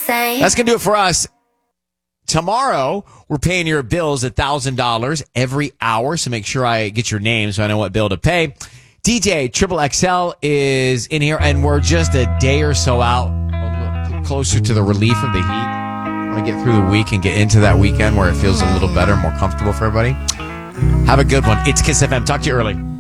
That's going to do it for us. Tomorrow, we're paying your bills $1,000 every hour, so make sure I get your name so I know what bill to pay. DJ Triple XL is in here, and we're just a day or so out, a little closer to the relief of the heat. I want to get through the week and get into that weekend where it feels a little better, more comfortable for everybody. Have a good one. It's Kiss FM. Talk to you early.